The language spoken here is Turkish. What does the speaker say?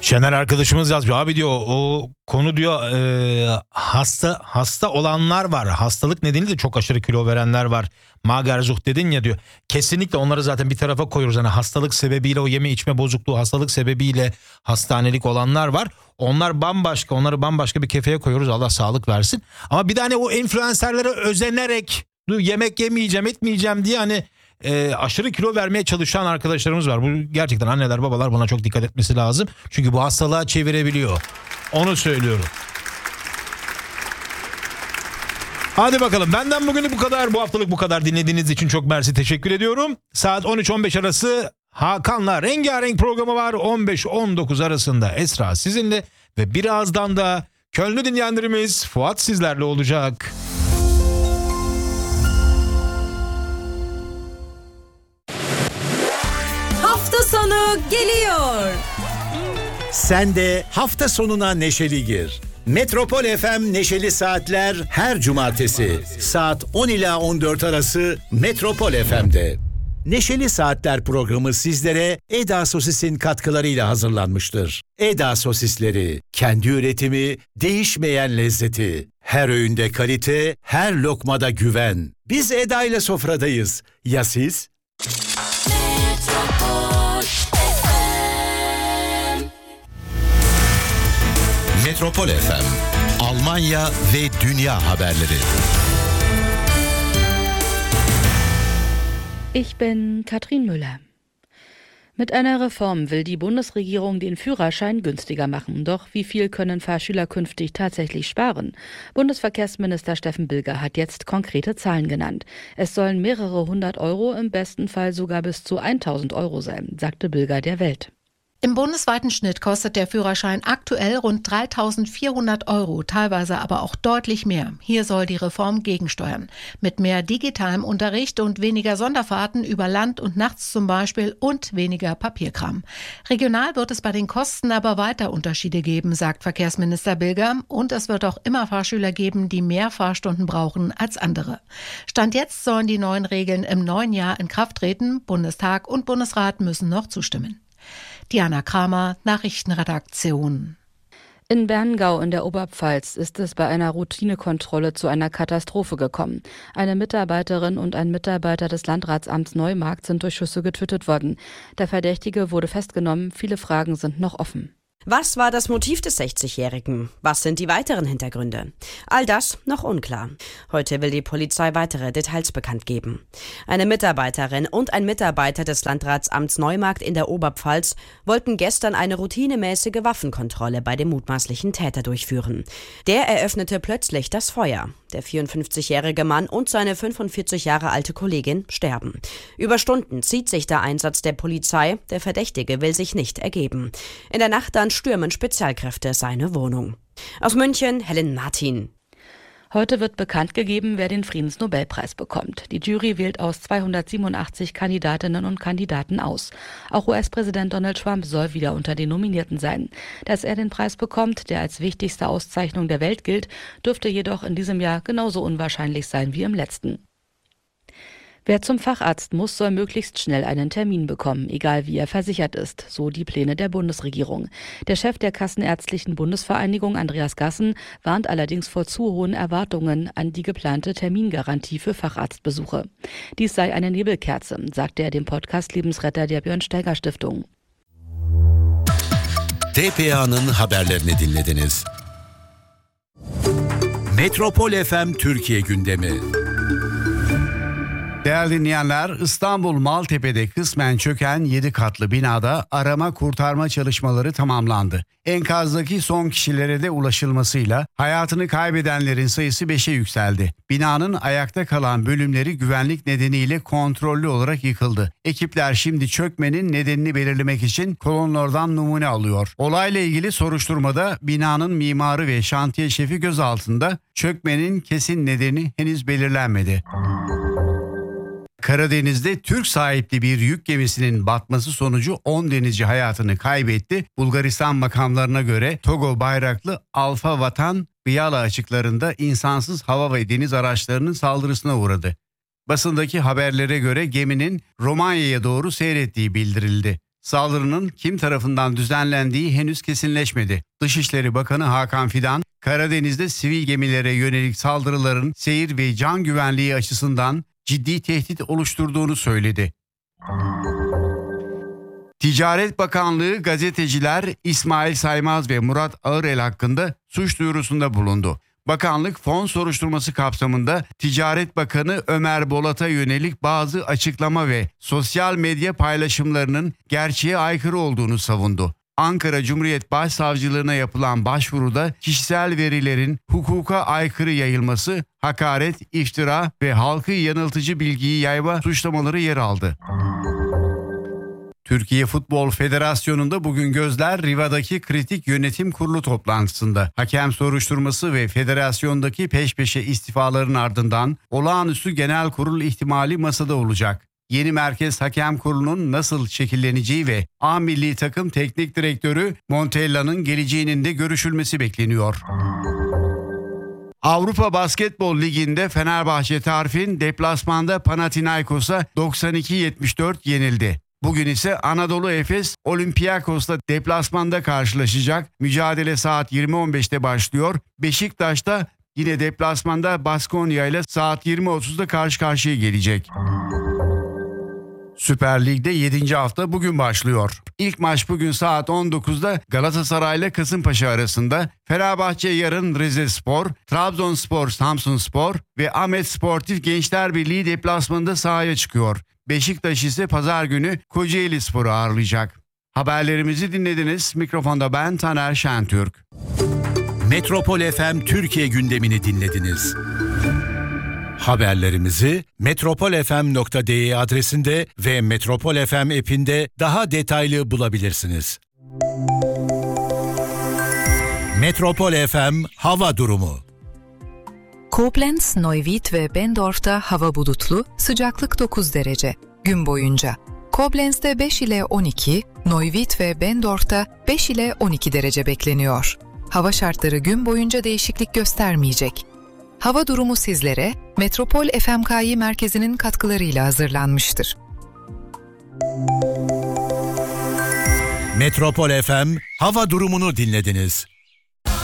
Şener arkadaşımız yazıyor. Abi diyor o konu diyor hasta olanlar var. Hastalık nedeniyle çok aşırı kilo verenler var. Magerzuh dedin ya diyor. Kesinlikle onları zaten bir tarafa koyuyoruz. Yani hastalık sebebiyle o yeme içme bozukluğu, hastalık sebebiyle hastanelik olanlar var. Onlar bambaşka, onları bambaşka bir kefeye koyuyoruz. Allah sağlık versin. Ama bir de hani o influencerlere özenerek yemek yemeyeceğim, etmeyeceğim diye hani aşırı kilo vermeye çalışan arkadaşlarımız var. Bu gerçekten anneler babalar buna çok dikkat etmesi lazım. Çünkü bu hastalığa çevirebiliyor. Onu söylüyorum. Hadi bakalım, benden bugünü bu kadar, bu haftalık bu kadar. Dinlediğiniz için çok mersi, teşekkür ediyorum. Saat 13-15 arası Hakan'la Rengarenk programı var. 15-19 arasında Esra sizinle ve birazdan da Köln'ü dinleyenlerimiz Fuat sizlerle olacak. Hafta sonu geliyor. Sen de hafta sonuna neşeli gir. Metropol FM Neşeli Saatler her cumartesi saat 10 ila 14 arası Metropol FM'de. Neşeli Saatler programı sizlere Eda Sosis'in katkılarıyla hazırlanmıştır. Eda Sosisleri, kendi üretimi, değişmeyen lezzeti. Her öğünde kalite, her lokmada güven. Biz Eda ile sofradayız. Ya siz? Metropol FM, Almanya ve dünya haberleri. Ich bin Katrin Müller. Mit einer Reform will die Bundesregierung den Führerschein günstiger machen. Doch wie viel können Fahrschüler künftig tatsächlich sparen? Bundesverkehrsminister Steffen Bilger hat jetzt konkrete Zahlen genannt. Es sollen mehrere hundert Euro, im besten Fall sogar bis zu 1000 Euro sein, sagte Bilger der Welt. Im bundesweiten Schnitt kostet der Führerschein aktuell rund 3.400 Euro, teilweise aber auch deutlich mehr. Hier soll die Reform gegensteuern. Mit mehr digitalem Unterricht und weniger Sonderfahrten über Land und nachts zum Beispiel und weniger Papierkram. Regional wird es bei den Kosten aber weiter Unterschiede geben, sagt Verkehrsminister Bilger. Und es wird auch immer Fahrschüler geben, die mehr Fahrstunden brauchen als andere. Stand jetzt sollen die neuen Regeln im neuen Jahr in Kraft treten. Bundestag und Bundesrat müssen noch zustimmen. Diana Kramer, Nachrichtenredaktion. In Berngau in der Oberpfalz ist es bei einer Routinekontrolle zu einer Katastrophe gekommen. Eine Mitarbeiterin und ein Mitarbeiter des Landratsamts Neumarkt sind durch Schüsse getötet worden. Der Verdächtige wurde festgenommen, viele Fragen sind noch offen. Was war das Motiv des 60-Jährigen? Was sind die weiteren Hintergründe? All das noch unklar. Heute will die Polizei weitere Details bekannt geben. Eine Mitarbeiterin und ein Mitarbeiter des Landratsamts Neumarkt in der Oberpfalz wollten gestern eine routinemäßige Waffenkontrolle bei dem mutmaßlichen Täter durchführen. Der eröffnete plötzlich das Feuer. Der 54-jährige Mann und seine 45 Jahre alte Kollegin sterben. Über Stunden zieht sich der Einsatz der Polizei. Der Verdächtige will sich nicht ergeben. In der Nacht dann stürmen Spezialkräfte seine Wohnung. Aus München, Helen Martin. Heute wird bekannt gegeben, wer den Friedensnobelpreis bekommt. Die Jury wählt aus 287 Kandidatinnen und Kandidaten aus. Auch US-Präsident Donald Trump soll wieder unter den Nominierten sein. Dass er den Preis bekommt, der als wichtigste Auszeichnung der Welt gilt, dürfte jedoch in diesem Jahr genauso unwahrscheinlich sein wie im letzten. Wer zum Facharzt muss, soll möglichst schnell einen Termin bekommen, egal wie er versichert ist, so die Pläne der Bundesregierung. Der Chef der Kassenärztlichen Bundesvereinigung, Andreas Gassen, warnt allerdings vor zu hohen Erwartungen an die geplante Termingarantie für Facharztbesuche. Dies sei eine Nebelkerze, sagte er dem Podcast Lebensretter der Björn Steiger Stiftung. TPA'nın haberlerini dinlediniz. Metropol FM Türkiye gündemi. Değerli dinleyenler, İstanbul Maltepe'de kısmen çöken 7 katlı binada arama kurtarma çalışmaları tamamlandı. Enkazdaki son kişilere de ulaşılmasıyla hayatını kaybedenlerin sayısı 5'e yükseldi. Binanın ayakta kalan bölümleri güvenlik nedeniyle kontrollü olarak yıkıldı. Ekipler şimdi çökmenin nedenini belirlemek için kolonlardan numune alıyor. Olayla ilgili soruşturmada binanın mimarı ve şantiye şefi gözaltında, çökmenin kesin nedeni henüz belirlenmedi. Karadeniz'de Türk sahipli bir yük gemisinin batması sonucu 10 denizci hayatını kaybetti. Bulgaristan makamlarına göre Togo bayraklı Alfa Vatan, Gıyala açıklarında insansız hava ve deniz araçlarının saldırısına uğradı. Basındaki haberlere göre geminin Romanya'ya doğru seyrettiği bildirildi. Saldırının kim tarafından düzenlendiği henüz kesinleşmedi. Dışişleri Bakanı Hakan Fidan, Karadeniz'de sivil gemilere yönelik saldırıların seyir ve can güvenliği açısından ciddi tehdit oluşturduğunu söyledi. Ticaret Bakanlığı gazeteciler İsmail Saymaz ve Murat Ağırel hakkında suç duyurusunda bulundu. Bakanlık fon soruşturması kapsamında Ticaret Bakanı Ömer Bolat'a yönelik bazı açıklama ve sosyal medya paylaşımlarının gerçeğe aykırı olduğunu savundu. Ankara Cumhuriyet Başsavcılığına yapılan başvuruda kişisel verilerin hukuka aykırı yayılması, hakaret, iftira ve halkı yanıltıcı bilgiyi yayma suçlamaları yer aldı. Türkiye Futbol Federasyonu'nda bugün gözler Riva'daki kritik yönetim kurulu toplantısında. Hakem soruşturması ve federasyondaki peş peşe istifaların ardından olağanüstü genel kurul ihtimali masada olacak. Yeni Merkez Hakem Kurulu'nun nasıl şekilleneceği ve A Milli Takım Teknik Direktörü Montella'nın geleceğinin de görüşülmesi bekleniyor. Avrupa Basketbol Ligi'nde Fenerbahçe Tarfin deplasmanda Panathinaikos'a 92-74 yenildi. Bugün ise Anadolu Efes Olympiakos'la deplasmanda karşılaşacak. Mücadele saat 20.15'te başlıyor. Beşiktaş'ta yine deplasmanda Baskonya ile saat 20.30'da karşı karşıya gelecek. Süper Lig'de 7. hafta bugün başlıyor. İlk maç bugün saat 19'da Galatasaray ile Kasımpaşa arasında. Fenerbahçe yarın Rizespor, Trabzonspor Samsunspor ve Ahmet Sportif Gençler Birliği deplasmanında sahaya çıkıyor. Beşiktaş ise pazar günü Kocaelispor'u ağırlayacak. Haberlerimizi dinlediniz. Mikrofonda ben Taner Şentürk. Metropol FM Türkiye gündemini dinlediniz. Haberlerimizi metropolfm.de adresinde ve Metropol FM app'inde daha detaylı bulabilirsiniz. Metropol FM hava durumu. Koblenz, Neuwied ve Bendorf'ta hava bulutlu, sıcaklık 9 derece. Gün boyunca. Koblenz'de 5 ile 12, Neuwied ve Bendorf'ta 5 ile 12 derece bekleniyor. Hava şartları gün boyunca değişiklik göstermeyecek. Hava durumu sizlere Metropol FMKİ merkezinin katkılarıyla hazırlanmıştır. Metropol FM hava durumunu dinlediniz.